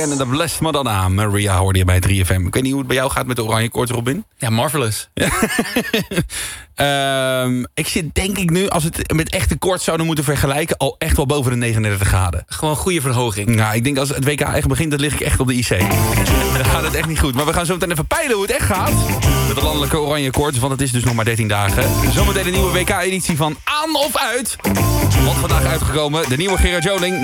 En de Blessed Madonna, Maria, hoorde je bij 3FM. Ik weet niet hoe het bij jou gaat met de oranje koorts, Robin. Ja, marvelous. Ik zit denk ik nu, als we het met echte koorts zouden moeten vergelijken, al echt wel boven de 39 graden. Gewoon goede verhoging. Nou, ik denk als het WK echt begint, dan lig ik echt op de IC. Dan gaat het echt niet goed. Maar we gaan zo meteen even peilen hoe het echt gaat. Met de landelijke oranje koorts, want het is dus nog maar 13 dagen. Zometeen een nieuwe WK-editie van Aan of Uit. Want vandaag uitgekomen, de nieuwe Gerard Joling.